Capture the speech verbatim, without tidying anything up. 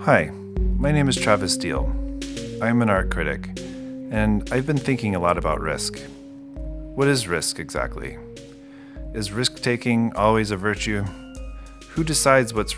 Hi, my name is Travis Steele. I'm an art critic, and I've been thinking a lot about risk. What is risk exactly? Is risk-taking always a virtue? Who decides what's